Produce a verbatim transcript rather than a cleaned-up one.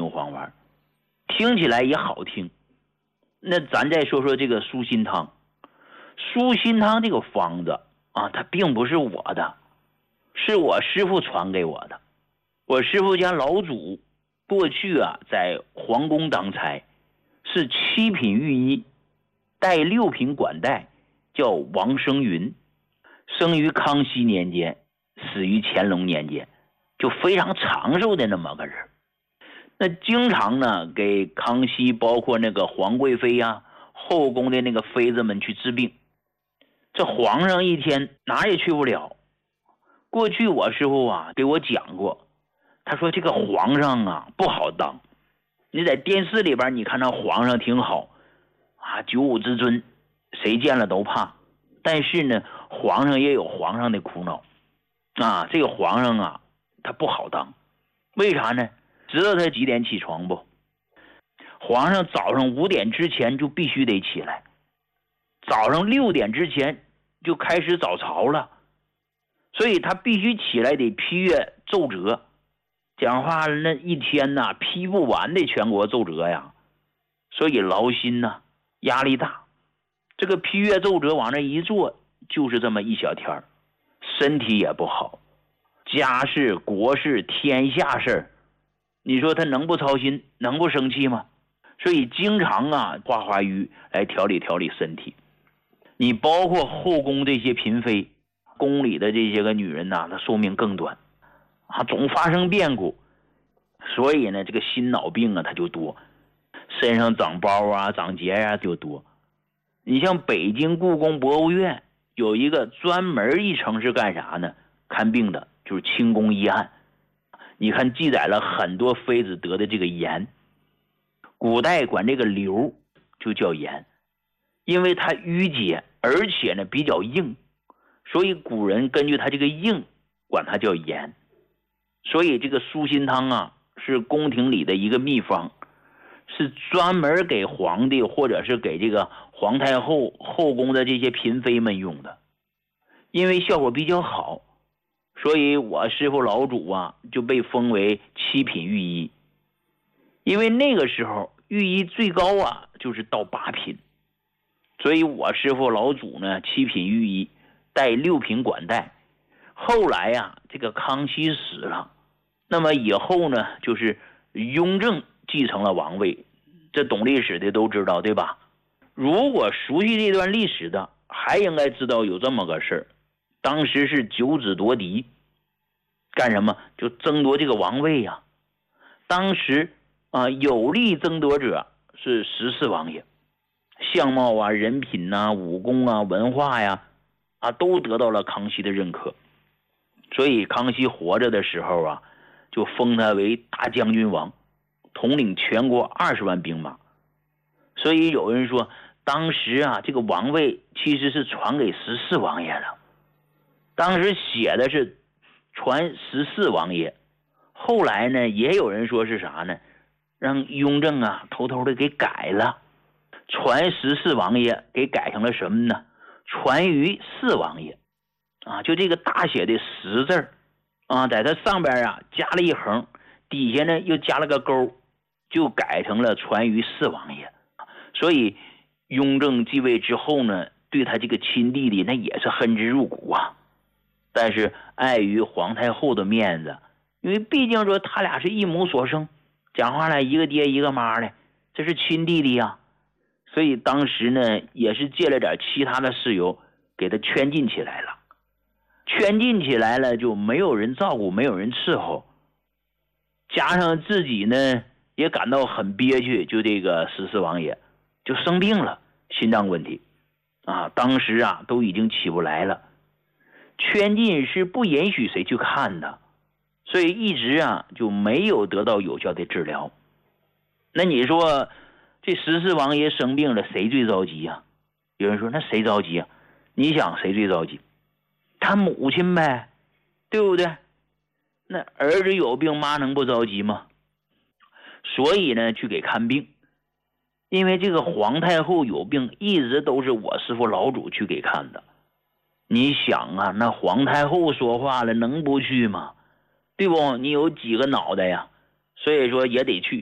牛黄丸，听起来也好听。那咱再说说这个舒心汤。舒心汤这个方子啊，它并不是我的，是我师傅传给我的。我师傅家老祖过去啊在皇宫当差，是七品御医，带六品管带，叫王生云，生于康熙年间，死于乾隆年间，就非常长寿的那么个人。那经常呢给康熙包括那个皇贵妃呀、啊、后宫的那个妃子们去治病。这皇上一天哪也去不了。过去我师傅啊给我讲过，他说这个皇上啊不好当。你在电视里边你看到皇上挺好啊，九五之尊，谁见了都怕。但是呢，皇上也有皇上的苦恼啊。这个皇上啊，他不好当。为啥呢？知道他几点起床不？皇上早上五点之前就必须得起来，早上六点之前就开始早朝了，所以他必须起来得批阅奏折。讲话那一天呐、啊，批不完的全国奏折呀，所以劳心呐、啊，压力大。这个批阅奏折往那一坐，就是这么一小天儿，身体也不好，家事、国事、天下事，你说他能不操心，能不生气吗？所以经常啊化化瘀来调理调理身体。你包括后宫这些嫔妃，宫里的这些个女人呐、啊，她寿命更短啊，总发生变故，所以呢这个心脑病啊它就多，身上长包啊长结啊就多。你像北京故宫博物院有一个专门一层是干啥呢？看病的，就是清宫医案。你看记载了很多妃子得的这个炎，古代管这个瘤就叫炎，因为它淤结，而且呢比较硬，所以古人根据它这个硬管它叫炎。所以这个舒心汤啊是宫廷里的一个秘方，是专门给皇帝或者是给这个皇太后后宫的这些嫔妃们用的。因为效果比较好，所以我师傅老祖啊就被封为七品御医。因为那个时候御医最高啊就是到八品，所以我师傅老祖呢七品御医，带六品管带。后来呀、啊、这个康熙死了，那么以后呢就是雍正继承了王位，这懂历史的都知道对吧？如果熟悉这段历史的还应该知道有这么个事儿，当时是九子夺嫡，干什么？就争夺这个王位呀、啊。当时啊、呃，有力争夺者是十四王爷，相貌啊、人品啊、武功啊、文化呀，啊，都得到了康熙的认可。所以康熙活着的时候啊，就封他为大将军王，统领全国二十万兵马。所以有人说，当时啊，这个王位其实是传给十四王爷了。当时写的是传十四王爷，后来呢，也有人说是啥呢？让雍正啊偷偷的给改了，传十四王爷给改成了什么呢？传于四王爷啊，就这个大写的十字啊，在它上边啊加了一横，底下呢又加了个勾，就改成了传于四王爷。所以雍正继位之后呢，对他这个亲弟弟那也是恨之入骨啊。但是碍于皇太后的面子，因为毕竟说他俩是一母所生，讲话来一个爹一个妈的，这是亲弟弟呀、啊。所以当时呢也是借了点其他的事由给他圈禁起来了。圈禁起来了就没有人照顾，没有人伺候，加上自己呢也感到很憋屈，就这个十四王爷就生病了，心脏问题啊，当时啊都已经起不来了。圈禁是不允许谁去看的，所以一直啊就没有得到有效的治疗。那你说这十四王爷生病了，谁最着急呀、啊？有人说那谁着急啊？你想谁最着急？他母亲呗，对不对？那儿子有病，妈能不着急吗？所以呢去给看病。因为这个皇太后有病，一直都是我师傅老祖去给看的。你想啊，那皇太后说话了，能不去吗？对不？你有几个脑袋呀？所以说也得去。